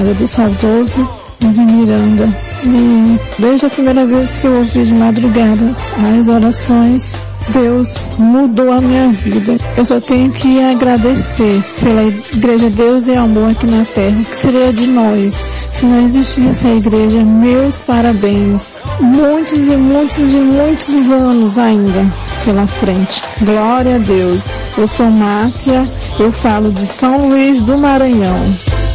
memória do saudoso de Miranda. E desde a primeira vez que eu ouvi de madrugada as orações, Deus mudou a minha vida. Eu só tenho que agradecer pela Igreja Deus e Amor aqui na Terra. O que seria de nós se não existisse a igreja? Meus parabéns. Muitos e muitos e muitos anos ainda pela frente. Glória a Deus. Eu sou Márcia, eu falo de São Luís do Maranhão.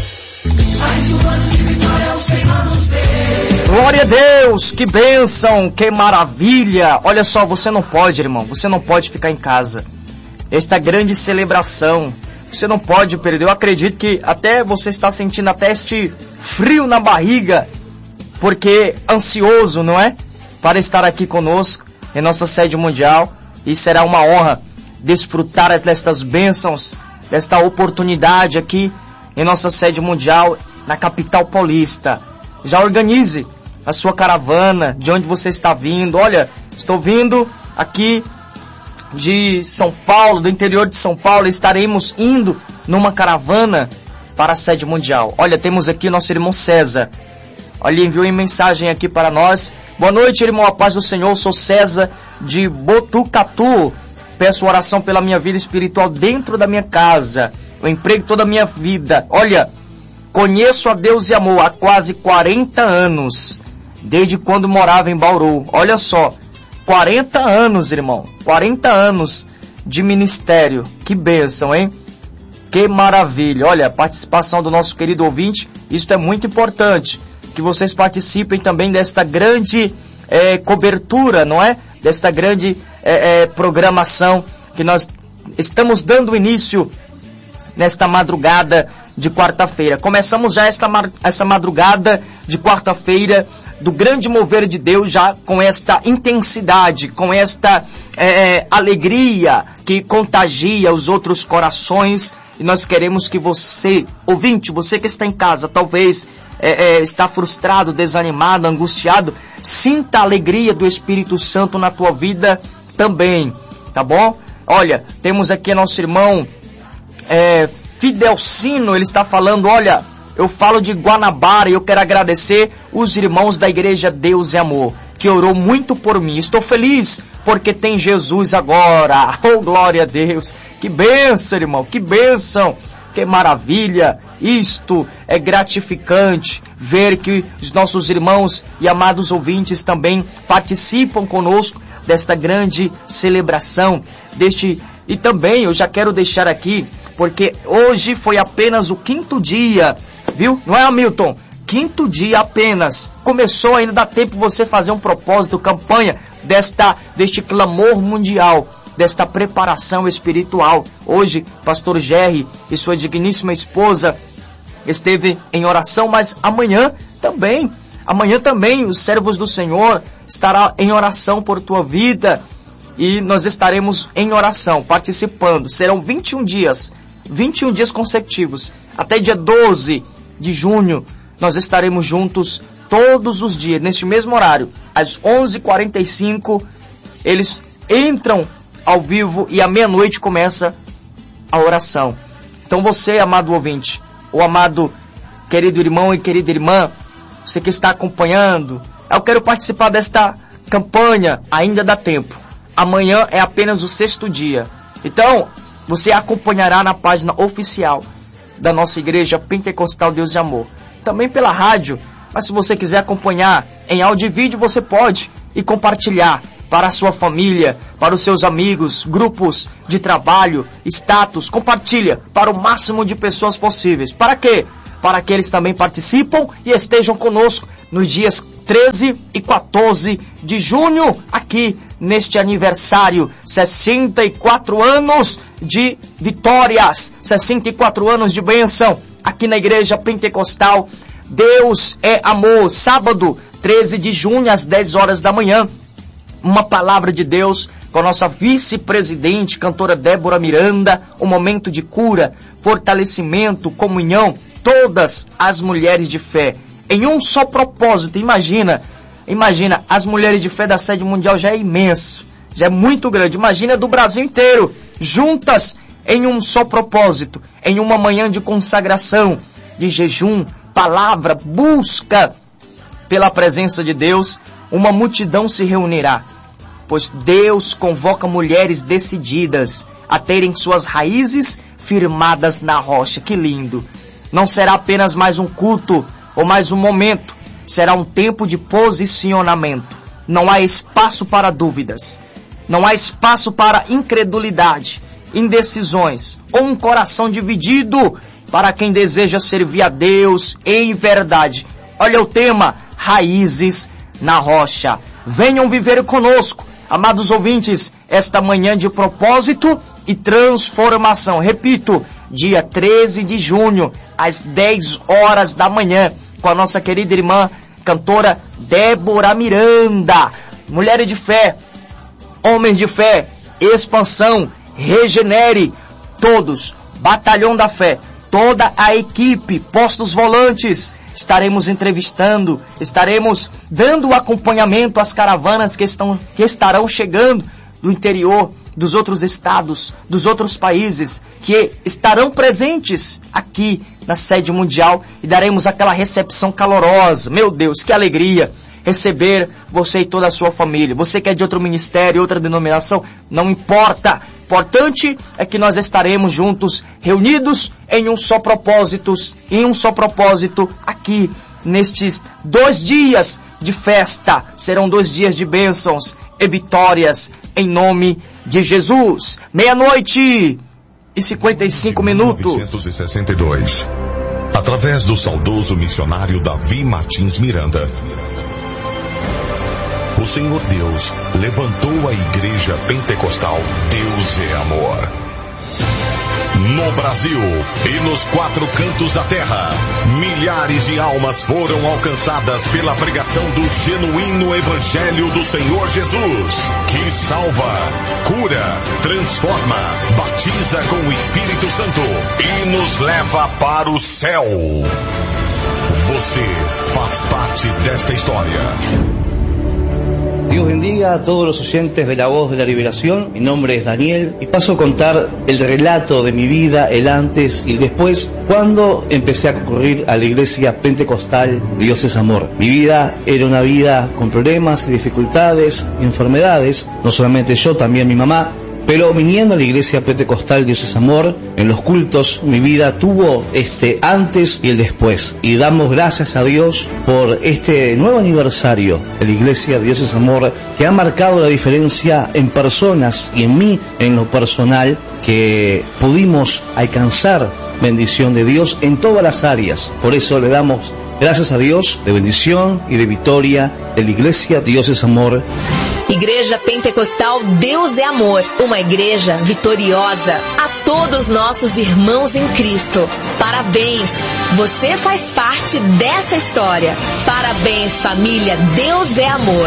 Glória a Deus, que bênção, que maravilha. Olha só, você não pode, irmão, você não pode ficar em casa. Esta grande celebração, você não pode perder. Eu acredito que até você está sentindo até este frio na barriga, porque ansioso, não é? Para estar aqui conosco em nossa sede mundial. E será uma honra desfrutar destas bênçãos, desta oportunidade aqui em nossa sede mundial, na capital paulista. Já organize a sua caravana, de onde você está vindo. Olha, estou vindo aqui de São Paulo, do interior de São Paulo. Estaremos indo numa caravana para a sede mundial. Olha, temos aqui nosso irmão César. Olha, enviou uma mensagem aqui para nós. Boa noite, irmão, a paz do Senhor. Sou César de Botucatu. Peço oração pela minha vida espiritual dentro da minha casa, o emprego toda a minha vida. Olha, conheço a Deus e Amor há quase 40 anos, desde quando morava em Bauru. Olha só, 40 anos, irmão, 40 anos de ministério. Que bênção, hein? Que maravilha. Olha, a participação do nosso querido ouvinte, isso é muito importante, que vocês participem também desta grande cobertura, não é? Desta grande programação que nós estamos dando início nesta madrugada de quarta-feira. Começamos já essa madrugada de quarta-feira do grande mover de Deus, já com esta intensidade, com esta alegria que contagia os outros corações. E nós queremos que você, ouvinte, você que está em casa, talvez está frustrado, desanimado, angustiado, sinta a alegria do Espírito Santo na tua vida também, tá bom? Olha, temos aqui nosso irmão Fidelcino, ele está falando, olha, eu falo de Guanabara e eu quero agradecer os irmãos da Igreja Deus e Amor, que orou muito por mim. Estou feliz porque tem Jesus agora. Oh, glória a Deus. Que bênção, irmão, que bênção. Que maravilha. Isto é gratificante ver que os nossos irmãos e amados ouvintes também participam conosco desta grande celebração, e também eu já quero deixar aqui, porque hoje foi apenas o 5º dia, viu? Não é, Hamilton? 5º dia apenas. Começou, ainda dá tempo você fazer um propósito, campanha deste clamor mundial, desta preparação espiritual. Hoje, pastor Jerry e sua digníssima esposa esteve em oração, mas amanhã também os servos do Senhor estará em oração por tua vida. E nós estaremos em oração, participando. Serão 21 dias consecutivos. Até dia 12 de junho, nós estaremos juntos todos os dias, neste mesmo horário. Às 11h45, eles entram ao vivo e à meia-noite começa a oração. Então você, amado ouvinte, ou amado querido irmão e querida irmã, você que está acompanhando, eu quero participar desta campanha, ainda dá tempo. Amanhã é apenas o 6º dia. Então, você acompanhará na página oficial da nossa Igreja Pentecostal Deus e Amor. Também pela rádio, mas se você quiser acompanhar em áudio e vídeo, você pode e compartilhar para a sua família, para os seus amigos, grupos de trabalho, status. Compartilha para o máximo de pessoas possíveis. Para quê? Para que eles também participam e estejam conosco nos dias 13 e 14 de junho, aqui neste aniversário, 64 anos de vitórias, 64 anos de bênção, aqui na Igreja Pentecostal Deus é Amor. Sábado, 13 de junho, às 10 horas da manhã, uma palavra de Deus com a nossa vice-presidente, cantora Débora Miranda, um momento de cura, fortalecimento, comunhão, todas as mulheres de fé, em um só propósito. Imagina, as mulheres de fé da sede mundial já é imenso, já é muito grande. Imagina do Brasil inteiro, juntas em um só propósito, em uma manhã de consagração, de jejum, palavra, busca pela presença de Deus, uma multidão se reunirá. Pois Deus convoca mulheres decididas a terem suas raízes firmadas na rocha. Que lindo! Não será apenas mais um culto ou mais um momento. Será um tempo de posicionamento. Não há espaço para dúvidas. Não há espaço para incredulidade, indecisões ou um coração dividido para quem deseja servir a Deus em verdade. Olha o tema, raízes na rocha. Venham viver conosco, amados ouvintes, esta manhã de propósito e transformação. Repito, dia 13 de junho, às 10 horas da manhã, com a nossa querida irmã, cantora Débora Miranda. Mulheres de fé, homens de fé, expansão, regenere, todos, batalhão da fé, toda a equipe, postos volantes, estaremos entrevistando, estaremos dando acompanhamento às caravanas que estarão chegando do interior, dos outros estados, dos outros países, que estarão presentes aqui na sede mundial e daremos aquela recepção calorosa. Meu Deus, que alegria receber você e toda a sua família. Você que é de outro ministério, outra denominação, não importa. Importante é que nós estaremos juntos, reunidos em um só propósito aqui nestes 2 dias de festa. Serão 2 dias de bênçãos e vitórias em nome de Jesus. 12:55. 1962, através do saudoso missionário Davi Martins Miranda, o Senhor Deus levantou a Igreja Pentecostal Deus é Amor. No Brasil e nos 4 cantos da terra, milhares de almas foram alcançadas pela pregação do genuíno Evangelho do Senhor Jesus, que salva, cura, transforma, batiza com o Espírito Santo e nos leva para o céu. Você faz parte desta história. Dios bendiga a todos los oyentes de La Voz de la Liberación. Mi nombre es Daniel y paso a contar el relato de mi vida, el antes y el después, cuando empecé a concurrir a la iglesia pentecostal Dios es Amor. Mi vida era una vida con problemas y dificultades, enfermedades, no solamente yo, también mi mamá. Pero viniendo a la iglesia pentecostal Dios es Amor, en los cultos mi vida tuvo este antes y el después. Y damos gracias a Dios por este nuevo aniversario de la iglesia Dios es Amor, que ha marcado la diferencia en personas y en mí, en lo personal, que pudimos alcanzar bendición de Dios en todas las áreas. Por eso le damos gracias a Dios de bendición y de victoria de la iglesia Dios es Amor. Igreja Pentecostal Deus é Amor, uma igreja vitoriosa. A todos nossos irmãos em Cristo, parabéns! Você faz parte dessa história. Parabéns, família, Deus é Amor.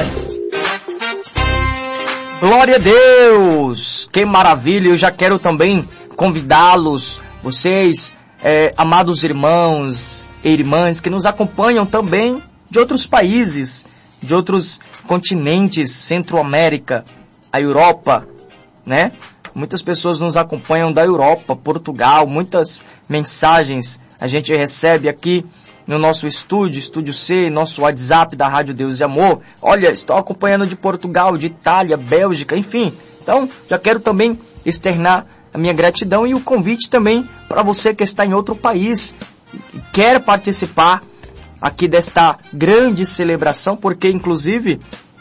Glória a Deus! Que maravilha! Eu já quero também convidá-los, vocês, amados irmãos e irmãs que nos acompanham também de outros países, de outros continentes, Centro-América, a Europa, né? Muitas pessoas nos acompanham da Europa, Portugal, muitas mensagens a gente recebe aqui no nosso Estúdio C, nosso WhatsApp da Rádio Deus e Amor. Olha, estou acompanhando de Portugal, de Itália, Bélgica, enfim. Então, já quero também externar a minha gratidão e o convite também para você que está em outro país e quer participar aqui desta grande celebração, porque inclusive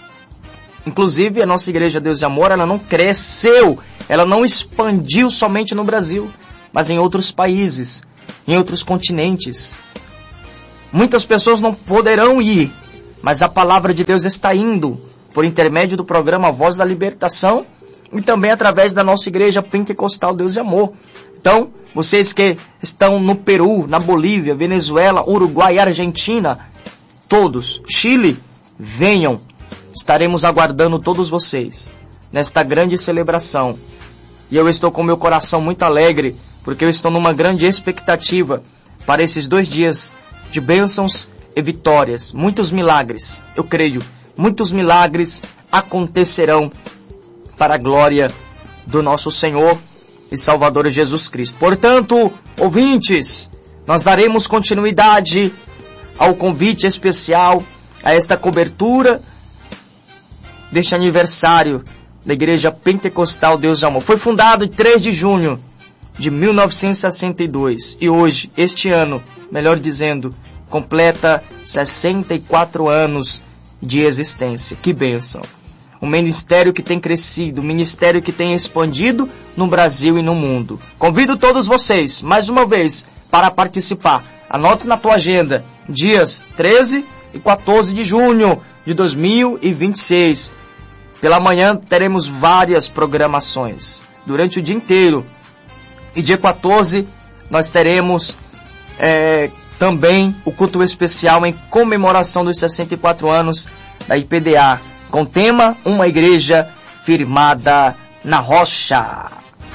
a nossa Igreja Deus e Amor, ela não cresceu, ela não expandiu somente no Brasil, mas em outros países, em outros continentes. Muitas pessoas não poderão ir, mas a palavra de Deus está indo por intermédio do programa Voz da Libertação e também através da nossa Igreja Pentecostal Deus e Amor. Então, vocês que estão no Peru, na Bolívia, Venezuela, Uruguai, Argentina, todos, Chile, venham. Estaremos aguardando todos vocês nesta grande celebração. E eu estou com meu coração muito alegre, porque eu estou numa grande expectativa para esses 2 dias de bênçãos e vitórias. Muitos milagres, eu creio, muitos milagres acontecerão para a glória do nosso Senhor e Salvador Jesus Cristo. Portanto, ouvintes, nós daremos continuidade ao convite especial, a esta cobertura deste aniversário da Igreja Pentecostal Deus e Amor. Foi fundado em 3 de junho de 1962 e hoje, este ano, melhor dizendo, completa 64 anos de existência. Que bênção! Um ministério que tem crescido, um ministério que tem expandido no Brasil e no mundo. Convido todos vocês, mais uma vez, para participar. Anote na tua agenda, dias 13 e 14 de junho de 2026. Pela manhã teremos várias programações, durante o dia inteiro. E dia 14 nós teremos também o culto especial em comemoração dos 64 anos da IPDA, com o tema Uma Igreja Firmada na Rocha.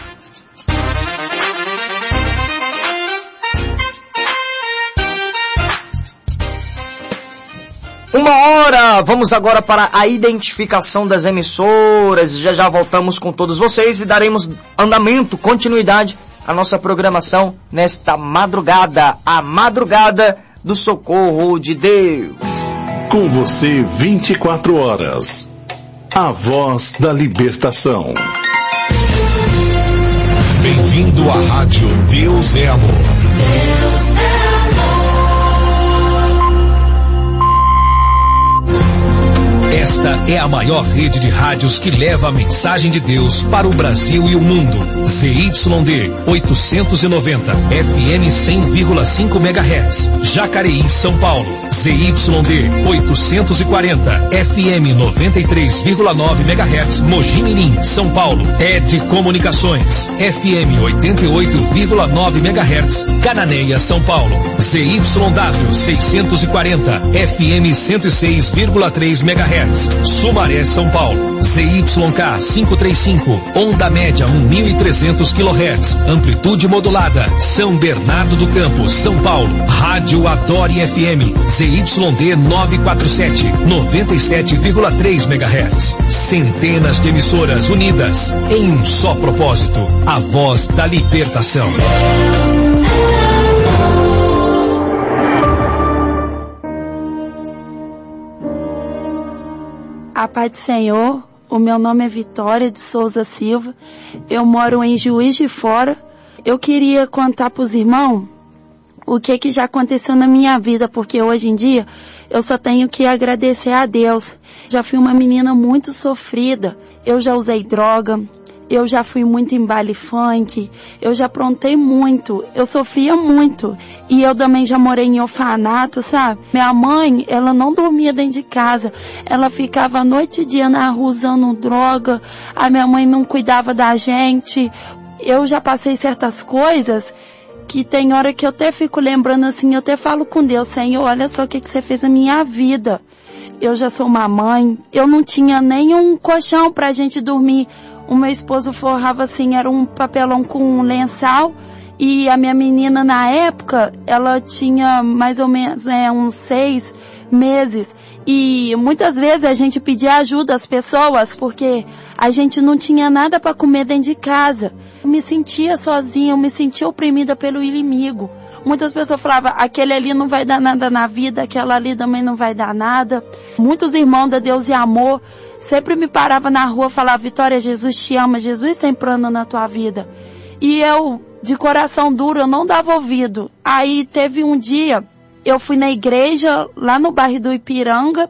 Uma hora, vamos agora para a identificação das emissoras. Já voltamos com todos vocês e daremos andamento, continuidade à nossa programação nesta madrugada, a madrugada do socorro de Deus. Com você 24 horas, a voz da libertação. Bem-vindo à rádio Deus é Amor. Deus é Esta é a maior rede de rádios que leva a mensagem de Deus para o Brasil e o mundo. ZYD 890, FM 100,5 MHz, Jacareí, São Paulo. ZYD 840, FM 93,9 MHz, Mogi Mirim, São Paulo. ED Comunicações, FM 88,9 MHz, Cananéia, São Paulo. ZYW 640, FM 106,3 MHz. Sumaré, São Paulo. ZYK 535, onda média 1.300 kHz, amplitude modulada, São Bernardo do Campo, São Paulo. Rádio Adore FM, ZYD 947, 97,3 MHz. Centenas de emissoras unidas em um só propósito, a voz da libertação. A paz do Senhor, o meu nome é Vitória de Souza Silva, eu moro em Juiz de Fora. Eu queria contar para os irmãos o que já aconteceu na minha vida, porque hoje em dia eu só tenho que agradecer a Deus. Já fui uma menina muito sofrida, eu já usei droga, eu já fui muito em baile funk, eu já aprontei muito, eu sofria muito. E eu também já morei em orfanato, sabe? Minha mãe, ela não dormia dentro de casa, ela ficava a noite e dia na rua usando droga, a minha mãe não cuidava da gente. Eu já passei certas coisas que tem hora que eu até fico lembrando assim, eu até falo com Deus, Senhor, olha só o que você fez na minha vida. Eu já sou uma mãe, eu não tinha nenhum colchão pra gente dormir. O meu esposo forrava assim, era um papelão com um lençol, e a minha menina na época, ela tinha mais ou menos uns 6 meses. E muitas vezes a gente pedia ajuda às pessoas, porque a gente não tinha nada para comer dentro de casa. Eu me sentia sozinha, eu me sentia oprimida pelo inimigo. Muitas pessoas falavam, aquele ali não vai dar nada na vida, aquela ali também não vai dar nada. Muitos irmãos da Deus e Amor sempre me paravam na rua e falavam, Vitória, Jesus te ama, Jesus tem plano na tua vida. E eu, de coração duro, eu não dava ouvido. Aí teve um dia, eu fui na igreja, lá no bairro do Ipiranga,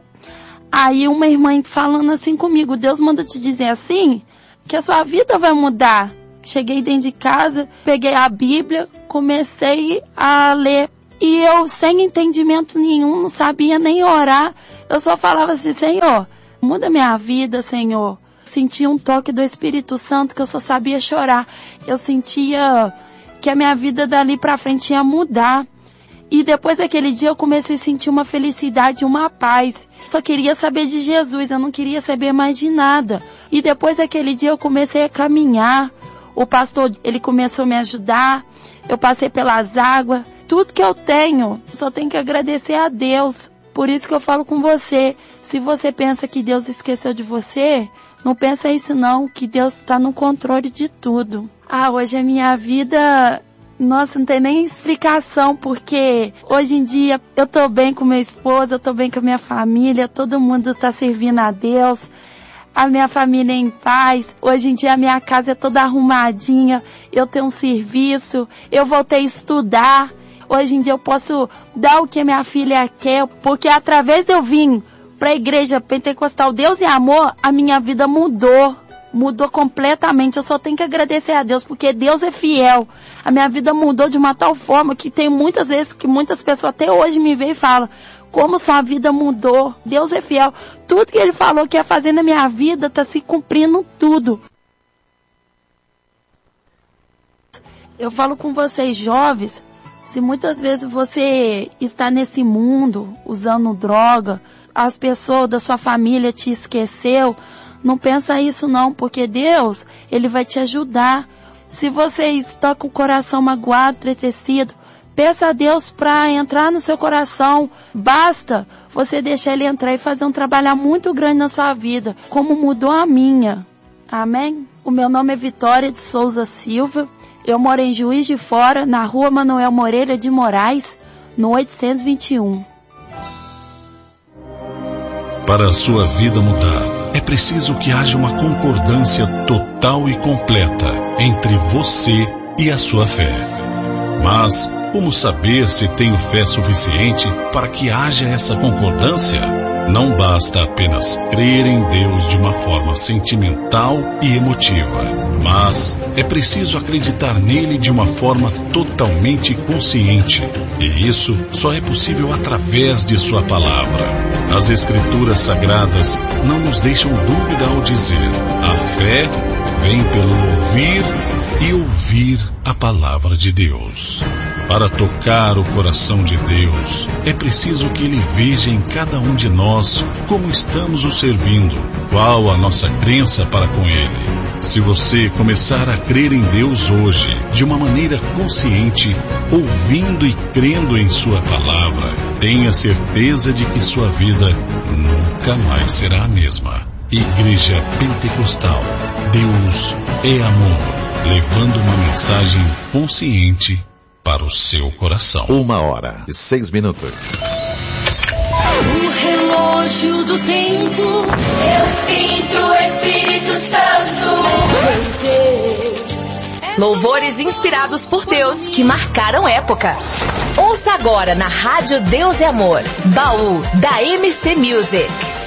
aí uma irmã falando assim comigo, Deus manda te dizer assim, que a sua vida vai mudar. Cheguei dentro de casa, peguei a Bíblia, comecei a ler. E eu, sem entendimento nenhum, não sabia nem orar. Eu só falava assim, Senhor, muda minha vida, Senhor. Sentia um toque do Espírito Santo que eu só sabia chorar. Eu sentia que a minha vida dali pra frente ia mudar. E depois daquele dia eu comecei a sentir uma felicidade, uma paz. Só queria saber de Jesus, eu não queria saber mais de nada. E depois daquele dia eu comecei a caminhar. O pastor, ele começou a me ajudar. Eu passei pelas águas. Tudo que eu tenho, só tenho que agradecer a Deus. Por isso que eu falo com você. Se você pensa que Deus esqueceu de você, não pensa isso não, que Deus está no controle de tudo. Hoje a minha vida Nossa, não tem nem explicação, porque hoje em dia eu tô bem com meu esposo, eu tô bem com a minha família, todo mundo tá servindo a Deus, a minha família é em paz. Hoje em dia a minha casa é toda arrumadinha, eu tenho um serviço, eu voltei a estudar. Hoje em dia eu posso dar o que a minha filha quer, porque através de eu vir para a Igreja Pentecostal Deus é Amor, a minha vida mudou completamente. Eu só tenho que agradecer a Deus, porque Deus é fiel. A minha vida mudou de uma tal forma que tem muitas vezes que muitas pessoas até hoje me veem e falam: como sua vida mudou? Deus é fiel. Tudo que Ele falou que ia fazer na minha vida está se cumprindo tudo. Eu falo com vocês jovens, se muitas vezes você está nesse mundo usando droga, as pessoas da sua família te esqueceu, não pensa isso não, porque Deus, Ele vai te ajudar. Se você está com o coração magoado, entristecido, peça a Deus para entrar no seu coração. Basta você deixar Ele entrar e fazer um trabalho muito grande na sua vida, como mudou a minha. Amém? O meu nome é Vitória de Souza Silva. Eu moro em Juiz de Fora, na rua Manuel Moreira de Moraes, no 821. Para a sua vida mudar, é preciso que haja uma concordância total e completa entre você e a sua fé. Mas como saber se tenho fé suficiente para que haja essa concordância? Não basta apenas crer em Deus de uma forma sentimental e emotiva, mas é preciso acreditar nele de uma forma totalmente consciente. E isso só é possível através de sua palavra. As Escrituras Sagradas não nos deixam dúvida ao dizer: a fé vem pelo ouvir e ouvir a palavra de Deus. Para tocar o coração de Deus, é preciso que Ele veja em cada um de nós como estamos o servindo, qual a nossa crença para com Ele. Se você começar a crer em Deus hoje, de uma maneira consciente, ouvindo e crendo em Sua palavra, tenha certeza de que sua vida nunca mais será a mesma. Igreja Pentecostal, Deus é Amor. Levando uma mensagem consciente para o seu coração. 1h06. O relógio do tempo, eu sinto o Espírito Santo. Meu Deus. Louvores inspirados por Deus que marcaram época. Ouça agora na Rádio Deus é Amor, Baú da MC Music.